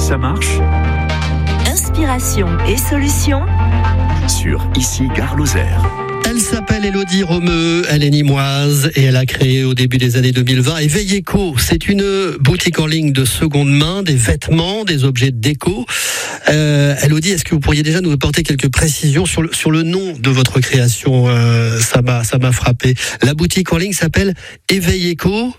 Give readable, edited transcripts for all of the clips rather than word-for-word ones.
ça marche? Inspiration et solutions Sur Ici Gare Lozère. Elle s'appelle Élodie Romeu, elle est nîmoise et elle a créé au début des années 2020 Éveil Éco. C'est une boutique en ligne de seconde main, des vêtements, des objets de déco. Élodie, est-ce que vous pourriez déjà nous apporter quelques précisions sur le nom de votre création? Ça m'a frappé. La boutique en ligne s'appelle Éveil Éco,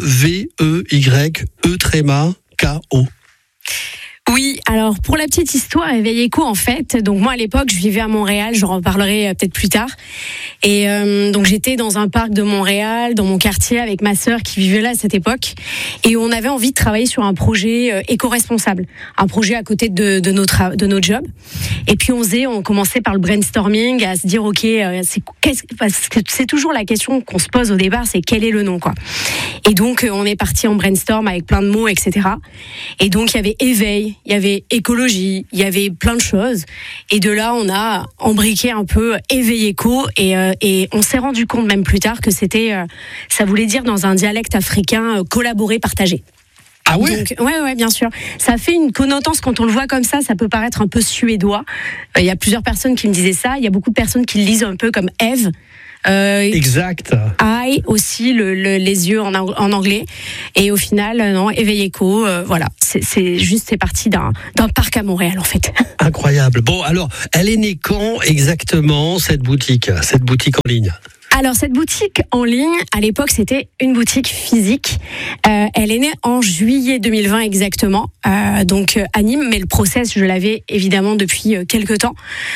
EVEYE-K-O. Oui, alors pour la petite histoire, Éveil Éco en fait, donc moi à l'époque je vivais à Montréal, j'en reparlerai peut-être plus tard, et donc j'étais dans un parc de Montréal, dans mon quartier avec ma sœur qui vivait là à cette époque, et on avait envie de travailler sur un projet éco-responsable, un projet à côté de notre job, et puis on commençait par le brainstorming, à se dire ok, parce que c'est toujours la question qu'on se pose au départ, c'est quel est le nom quoi, et donc on est parti en brainstorm avec plein de mots etc, et donc il y avait éveil, il y avait écologie, il y avait plein de choses. Et de là, on a embriqué un peu Éveil Éco et on s'est rendu compte même plus tard que ça voulait dire dans un dialecte africain collaborer, partager. Ah oui? Donc, ouais, bien sûr. Ça fait une connotance quand on le voit comme ça peut paraître un peu suédois. Il y a plusieurs personnes qui me disaient ça. Il y a beaucoup de personnes qui le lisent un peu comme Eve. Exact. I aussi les yeux en anglais, et au final non, Éveil Éco, voilà, c'est parti d'un parc à Montréal en fait. Incroyable. Bon, alors elle est née quand exactement cette boutique en ligne? Alors cette boutique en ligne, à l'époque c'était une boutique physique. Elle est née en juillet 2020 exactement, donc à Nîmes, mais le process je l'avais évidemment depuis quelques temps.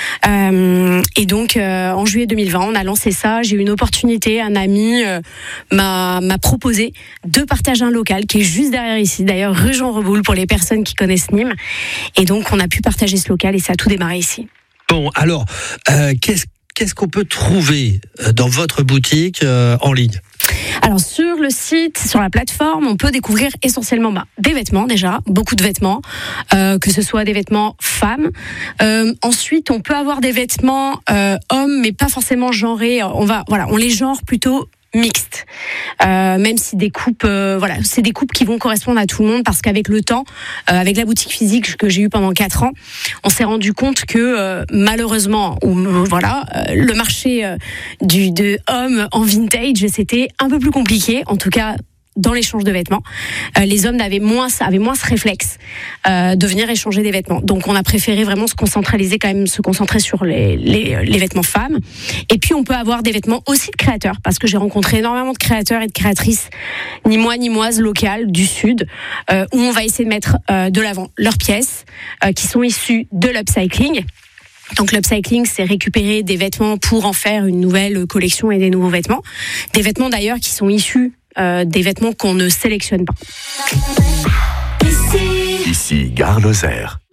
Et donc en juillet 2020 on a lancé ça. J'ai eu une opportunité, un ami m'a proposé de partager un local qui est juste derrière ici, d'ailleurs rue Jean Reboul pour les personnes qui connaissent Nîmes. Et donc on a pu partager ce local et ça a tout démarré ici. Bon, alors qu'est-ce qu'on peut trouver dans votre boutique en ligne? Alors sur le site, sur la plateforme, on peut découvrir essentiellement des vêtements déjà, beaucoup de vêtements, que ce soit des vêtements femmes. Ensuite, on peut avoir des vêtements hommes, mais pas forcément genrés. On les genre plutôt mixte, même si des coupes, c'est des coupes qui vont correspondre à tout le monde, parce qu'avec le temps, avec la boutique physique que j'ai eue pendant 4 ans, on s'est rendu compte que malheureusement, le marché de hommes en vintage, c'était un peu plus compliqué, en tout cas dans l'échange de vêtements. Les hommes avaient moins ce réflexe de venir échanger des vêtements. Donc on a préféré vraiment se concentrer sur les vêtements femmes. Et puis on peut avoir des vêtements aussi de créateurs, parce que j'ai rencontré énormément de créateurs et de créatrices nîmoises locales du Sud, où on va essayer de mettre de l'avant leurs pièces qui sont issues de l'upcycling. Donc l'upcycling, c'est récupérer des vêtements pour en faire une nouvelle collection et des nouveaux vêtements. Des vêtements d'ailleurs qui sont issus des vêtements qu'on ne sélectionne pas. Ici Gare Lozère.